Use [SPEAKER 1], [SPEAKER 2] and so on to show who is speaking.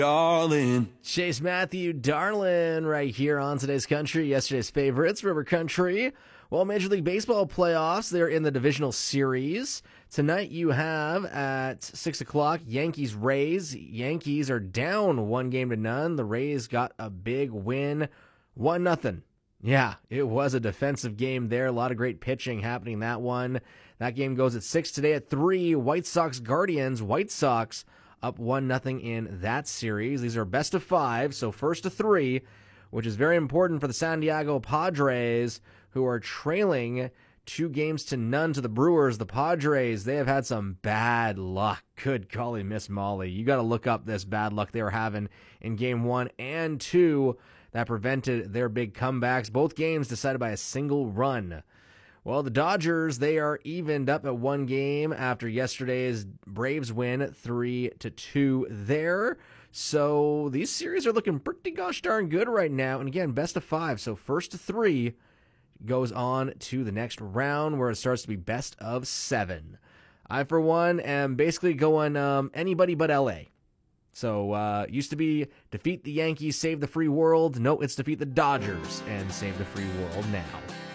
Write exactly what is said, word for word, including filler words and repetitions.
[SPEAKER 1] Darling.
[SPEAKER 2] Chase Matthew, Darlin, right here on Today's Country, yesterday's favorites, River Country. Well, Major League Baseball playoffs, they're in the divisional series. Tonight you have at six o'clock, Yankees-Rays. Yankees are down one game to none. The Rays got a big win, one nothing. Yeah, it was a defensive game there. A lot of great pitching happening in that one. That game goes at six today at three. White Sox-Guardians. White Sox up one nothing in that series. These are best of five, so first to three, which is very important for the San Diego Padres, who are trailing two games to none to the Brewers. The Padres, they have had some bad luck. Good golly, Miss Molly. You got to look up this bad luck they were having in game one and two that prevented their big comebacks. Both games decided by a single run. Well, the Dodgers, they are evened up at one game after yesterday's Braves win three to two there. So these series are looking pretty gosh darn good right now. And again, best of five. So first to three goes on to the next round where it starts to be best of seven. I, for one, am basically going um, anybody but L A. So uh used to be defeat the Yankees, save the free world. No, it's defeat the Dodgers and save the free world now.